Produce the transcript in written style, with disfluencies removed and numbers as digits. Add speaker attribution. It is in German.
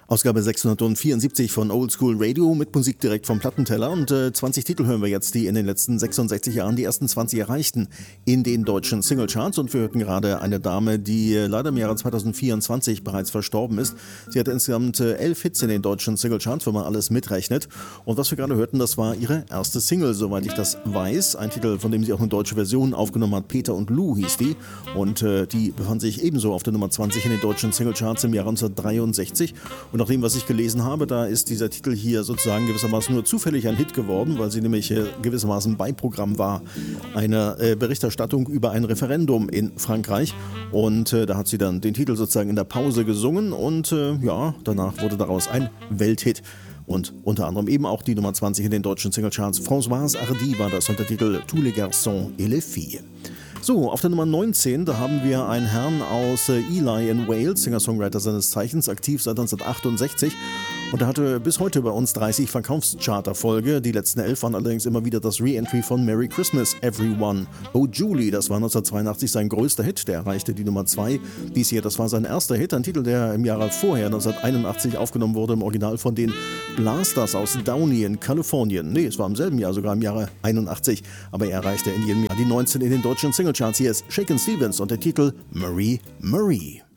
Speaker 1: Ausgabe 674 von Old School Radio mit Musik direkt vom Plattenteller und 20 Titel hören wir jetzt, die in den letzten 66 Jahren die ersten 20 erreichten in den deutschen Singlecharts, und wir hörten gerade eine Dame, die leider im Jahre 2024 bereits verstorben ist. Sie hatte insgesamt 11 Hits in den deutschen Singlecharts, wenn man alles mitrechnet, und was wir gerade hörten, das war ihre erste Single, soweit ich das weiß, ein Titel, von dem sie auch eine deutsche Version aufgenommen hat. Peter und Lou hieß die, und die befand sich ebenso auf der Nummer 20 in den deutschen Singlecharts im Jahre 1963. Und nach dem, was ich gelesen habe, da ist dieser Titel hier sozusagen gewissermaßen nur zufällig ein Hit geworden, weil sie nämlich gewissermaßen Beiprogramm war einer Berichterstattung über ein Referendum in Frankreich. Und da hat sie dann den Titel sozusagen in der Pause gesungen, und danach wurde daraus ein Welthit. Und unter anderem eben auch die Nummer 20 in den deutschen Singlecharts. Françoise Hardy war das unter Titel Tous les garçons et les filles. So, auf der Nummer 19, da haben wir einen Herrn aus Ely in Wales, Singer-Songwriter seines Zeichens, aktiv seit 1968. Und er hatte bis heute bei uns 30 Verkaufschart-Erfolge. Die letzten 11 waren allerdings immer wieder das Re-Entry von Merry Christmas, Everyone. Oh Julie, das war 1982 sein größter Hit, der erreichte die Nummer 2. Dies hier, das war sein erster Hit, ein Titel, der im Jahre vorher, 1981, aufgenommen wurde, im Original von den Blasters aus Downey in Kalifornien. Nee, es war im selben Jahr, sogar im Jahre 81, aber er erreichte in jedem Jahr die 19 in den deutschen Singlecharts. Hier ist Shakin' Stevens und der Titel Marie Marie.